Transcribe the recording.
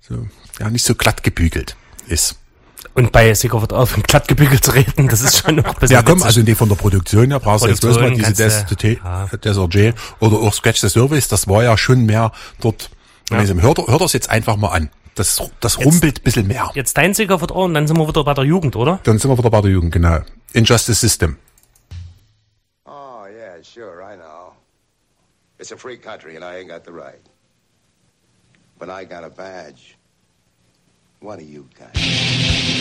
nicht so glatt gebügelt ist. Und bei Sicker wird auf glatt gebügelt zu reden, das ist schon noch ein bisschen Ja, komm, also von der Produktion her brauchst du jetzt bloß mal diese Desert oder auch Scratch the Surface, das war ja schon mehr dort. Ja. Hört das jetzt einfach mal an. Das rumpelt ein bisschen mehr. Jetzt dein Sicker wird und dann sind wir wieder bei der Jugend, oder? Dann sind wir wieder bei der Jugend, genau. Injustice System. Oh, yeah, sure, I know. It's a free country and I ain't got the right. But I got a badge. What do you got?